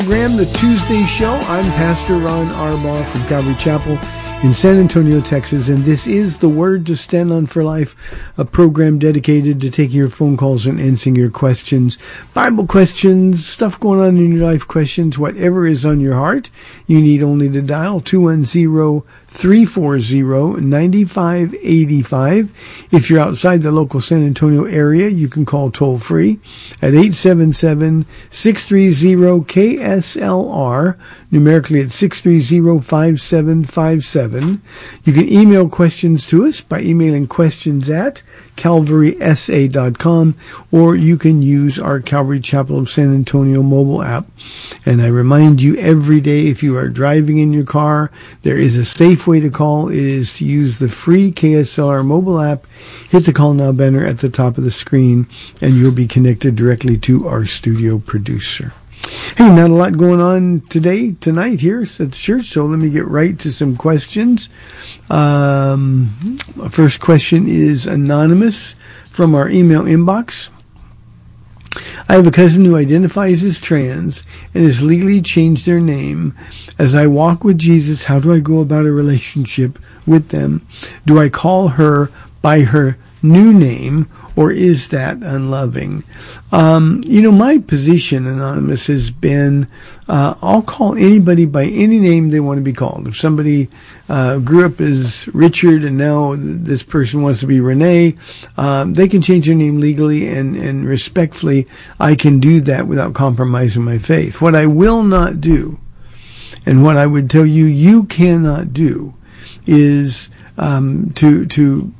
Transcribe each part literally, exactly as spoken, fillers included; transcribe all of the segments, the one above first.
Program, the Tuesday show. I'm Pastor Ron Arbaugh from Calvary Chapel in San Antonio, Texas, and this is The Word to Stand On for Life, a program dedicated to taking your phone calls and answering your questions, Bible questions, stuff going on in your life questions, whatever is on your heart. You need only to dial two one zero, three four zero, nine five eight five. If you're outside the local San Antonio area, you can call toll-free at eight seven seven, six three zero, K S L R, numerically at six three zero, five seven five seven. You can email questions to us by emailing questions at calvary s a dot com, or you can use our Calvary Chapel of San Antonio mobile app. And I remind you every day, if you are driving in your car, there is a safe way to call. It is to use the free K S L R mobile app. Hit the Call Now banner at the top of the screen, and you'll be connected directly to our studio producer. Hey, not a lot going on today, tonight here at the church, so let me get right to some questions. Um, first question is anonymous from our email inbox. I have a cousin who identifies as trans and has legally changed their name. As I walk with Jesus, how do I go about a relationship with them? Do I call her by her new name, or is that unloving? Um, you know, my position, Anonymous, has been, uh, I'll call anybody by any name they want to be called. If somebody uh, grew up as Richard and now this person wants to be Renee, um, they can change their name legally, and, and respectfully, I can do that without compromising my faith. What I will not do, and what I would tell you you cannot do, is um, to to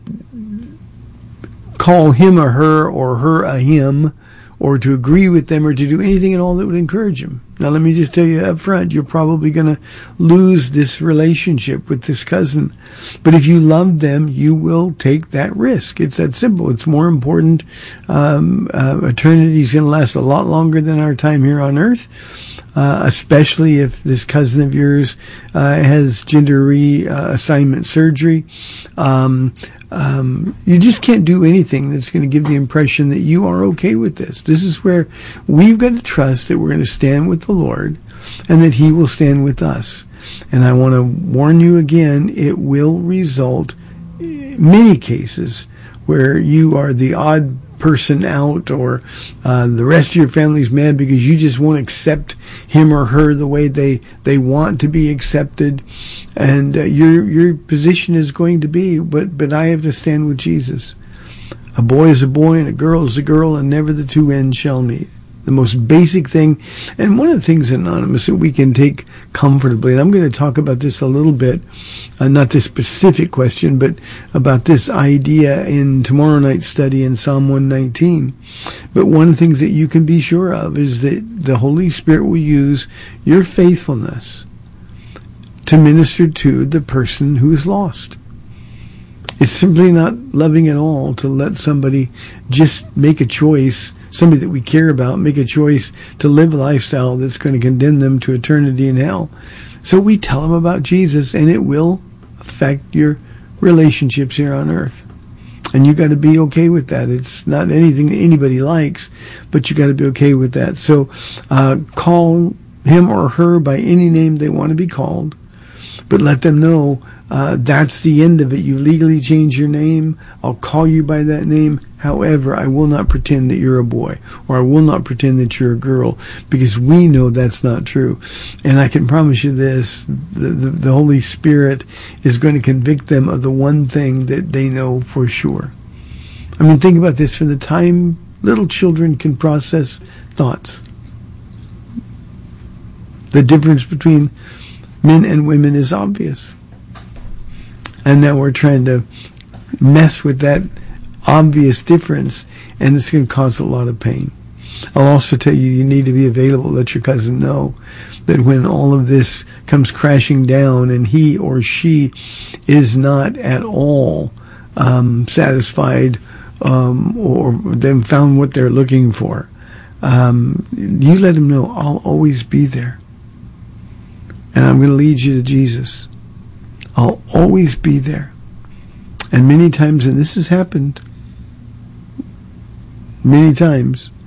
call him a her or her a him, or to agree with them, or to do anything at all that would encourage him. Now, let me just tell you up front, you're probably going to lose this relationship with this cousin. But if you love them, you will take that risk. It's that simple. It's more important. Um, uh, eternity is going to last a lot longer than our time here on earth. Uh, especially if this cousin of yours uh, has gender reassignment uh, surgery. Um, um, you just can't do anything that's going to give the impression that you are okay with this. This is where we've got to trust that we're going to stand with the Lord and that He will stand with us. And I want to warn you again, it will result in many cases where you are the odd person out, or uh, the rest of your family's mad because you just won't accept him or her the way they, they want to be accepted, and uh, your your position is going to be, but but I have to stand with Jesus. A boy is a boy and a girl is a girl, and never the two ends shall meet. The most basic thing, and one of the things, Anonymous, that we can take comfortably, and I'm going to talk about this a little bit, uh, not this specific question, but about this idea in tomorrow night's study in Psalm one nineteen. But one of the things that you can be sure of is that the Holy Spirit will use your faithfulness to minister to the person who is lost. It's simply not loving at all to let somebody just make a choice, somebody that we care about, make a choice to live a lifestyle that's going to condemn them to eternity in hell. So we tell them about Jesus, and it will affect your relationships here on earth. And you got to be okay with that. It's not anything that anybody likes, but you got to be okay with that. So uh, call him or her by any name they want to be called, but let them know uh, that's the end of it. You legally change your name. I'll call you by that name. However, I will not pretend that you're a boy, or I will not pretend that you're a girl, because we know that's not true. And I can promise you this, the, the, the Holy Spirit is going to convict them of the one thing that they know for sure. I mean, think about this. From the time little children can process thoughts, the difference between men and women is obvious. And now we're trying to mess with that obvious difference, and it's going to cause a lot of pain. I'll also tell you, you need to be available. Let your cousin know that when all of this comes crashing down and he or she is not at all um, satisfied um, or then found what they're looking for, um, you let them know, I'll always be there. And I'm going to lead you to Jesus. I'll always be there. And many times, and this has happened many times,